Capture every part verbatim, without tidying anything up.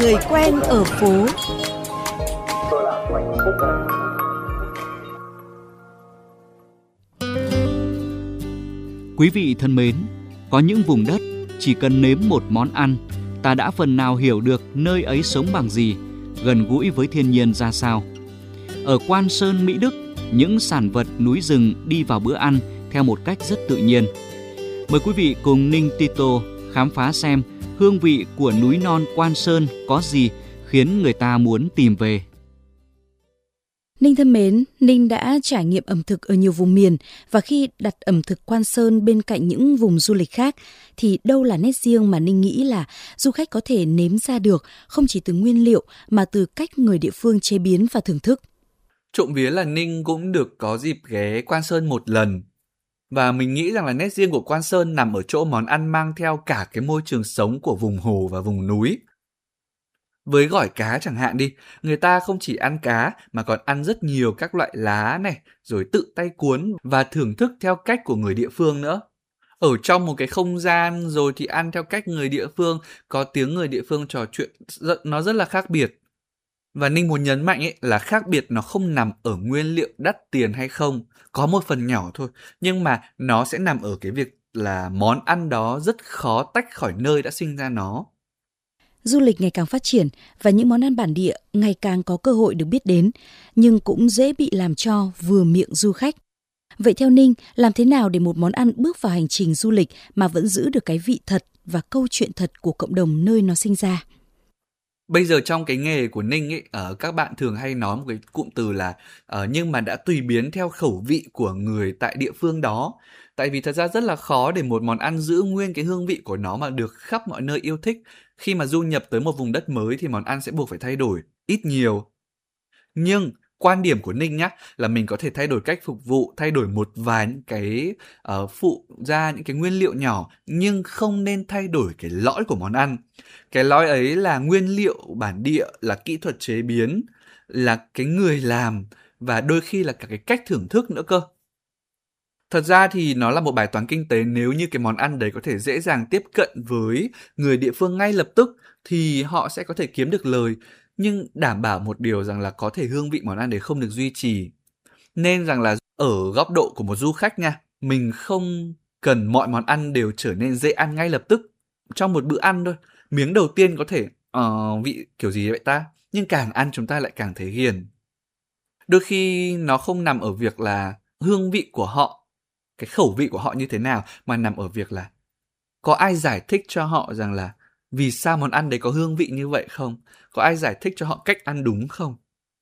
người quen ở phố. Quý vị thân mến, có những vùng đất chỉ cần nếm một món ăn, ta đã phần nào hiểu được nơi ấy sống bằng gì, gần gũi với thiên nhiên ra sao. Ở Quan Sơn, Mỹ Đức, những sản vật núi rừng đi vào bữa ăn theo một cách rất tự nhiên. Mời quý vị cùng Ninh Tito khám phá xem hương vị của núi non Quan Sơn có gì khiến người ta muốn tìm về. Ninh thân mến, Ninh đã trải nghiệm ẩm thực ở nhiều vùng miền và khi đặt ẩm thực Quan Sơn bên cạnh những vùng du lịch khác thì đâu là nét riêng mà Ninh nghĩ là du khách có thể nếm ra được không chỉ từ nguyên liệu mà từ cách người địa phương chế biến và thưởng thức. Trộm vía là Ninh cũng được có dịp ghé Quan Sơn một lần. Và mình nghĩ rằng là nét riêng của Quan Sơn nằm ở chỗ món ăn mang theo cả cái môi trường sống của vùng hồ và vùng núi. Với gỏi cá chẳng hạn đi, người ta không chỉ ăn cá mà còn ăn rất nhiều các loại lá này, rồi tự tay cuốn và thưởng thức theo cách của người địa phương nữa. Ở trong một cái không gian rồi thì ăn theo cách người địa phương, có tiếng người địa phương trò chuyện, nó rất là khác biệt. Và Ninh muốn nhấn mạnh ấy là khác biệt nó không nằm ở nguyên liệu đắt tiền hay không, có một phần nhỏ thôi, nhưng mà nó sẽ nằm ở cái việc là món ăn đó rất khó tách khỏi nơi đã sinh ra nó. Du lịch ngày càng phát triển và những món ăn bản địa ngày càng có cơ hội được biết đến, nhưng cũng dễ bị làm cho vừa miệng du khách. Vậy theo Ninh, làm thế nào để một món ăn bước vào hành trình du lịch mà vẫn giữ được cái vị thật và câu chuyện thật của cộng đồng nơi nó sinh ra? Bây giờ trong cái nghề của Ninh ấy, uh, các bạn thường hay nói một cái cụm từ là uh, nhưng mà đã tùy biến theo khẩu vị của người tại địa phương đó. Tại vì thật ra rất là khó để một món ăn giữ nguyên cái hương vị của nó mà được khắp mọi nơi yêu thích. Khi mà du nhập tới một vùng đất mới thì món ăn sẽ buộc phải thay đổi, ít nhiều. Nhưng quan điểm của Ninh nhá, là mình có thể thay đổi cách phục vụ, thay đổi một vài những cái uh, phụ ra những cái nguyên liệu nhỏ, nhưng không nên thay đổi cái lõi của món ăn. Cái lõi ấy là nguyên liệu bản địa, là kỹ thuật chế biến, là cái người làm và đôi khi là cả cái cách thưởng thức nữa cơ. Thật ra thì nó là một bài toán kinh tế. Nếu như cái món ăn đấy có thể dễ dàng tiếp cận với người địa phương ngay lập tức thì họ sẽ có thể kiếm được lời. Nhưng đảm bảo một điều rằng là có thể hương vị món ăn đấy không được duy trì. Nên rằng là ở góc độ của một du khách nha, mình không cần mọi món ăn đều trở nên dễ ăn ngay lập tức trong một bữa ăn thôi. Miếng đầu tiên có thể uh, vị kiểu gì vậy ta? Nhưng càng ăn chúng ta lại càng thấy ghiền. Đôi khi nó không nằm ở việc là hương vị của họ, cái khẩu vị của họ như thế nào, mà nằm ở việc là có ai giải thích cho họ rằng là vì sao món ăn đấy có hương vị như vậy không? Có ai giải thích cho họ cách ăn đúng không?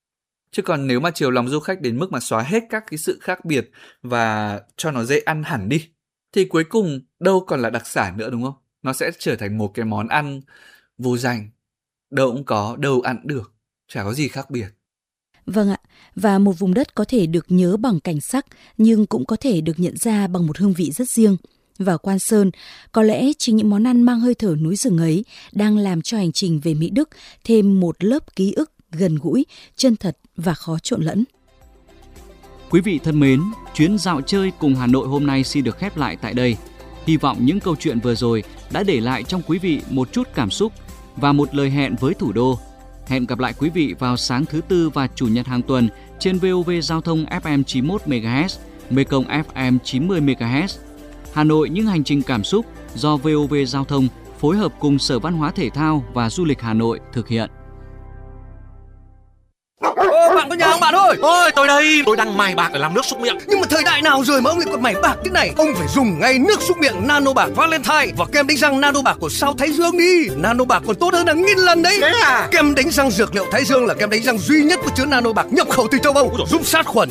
Chứ còn nếu mà chiều lòng du khách đến mức mà xóa hết các cái sự khác biệt và cho nó dễ ăn hẳn đi, thì cuối cùng đâu còn là đặc sản nữa, đúng không? Nó sẽ trở thành một cái món ăn vô danh, đâu cũng có, đâu ăn được, chả có gì khác biệt. Vâng ạ, và một vùng đất có thể được nhớ bằng cảnh sắc nhưng cũng có thể được nhận ra bằng một hương vị rất riêng. Và Quan Sơn, có lẽ chính những món ăn mang hơi thở núi rừng ấy đang làm cho hành trình về Mỹ Đức thêm một lớp ký ức gần gũi, chân thật và khó trộn lẫn. Quý vị thân mến, chuyến dạo chơi cùng Hà Nội hôm nay xin được khép lại tại đây. Hy vọng những câu chuyện vừa rồi đã để lại trong quý vị một chút cảm xúc và một lời hẹn với thủ đô. Hẹn gặp lại quý vị vào sáng thứ Tư và Chủ nhật hàng tuần trên vê o vê Giao thông ép em chín mươi mốt mê ga héc, Mekong ép em chín mươi mê ga héc. Hà Nội những hành trình cảm xúc do vê o vê Giao thông phối hợp cùng Sở Văn hóa Thể thao và Du lịch Hà Nội thực hiện. Ô, bạn có nhà không bạn ơi? Ôi, tôi đây, tôi đang mài bạc để làm nước súc miệng. Nhưng mà thời đại nào rồi mà ông lại còn mài bạc thế này? Ông phải dùng ngay nước súc miệng Nano Bạc Valentine và kem đánh răng Nano Bạc của Sao Thái Dương đi. Nano Bạc còn tốt hơn là nghìn lần đấy. Thế à? Kem đánh răng dược liệu Thái Dương là kem đánh răng duy nhất có chứa Nano Bạc nhập khẩu từ châu Âu, giúp sát khuẩn,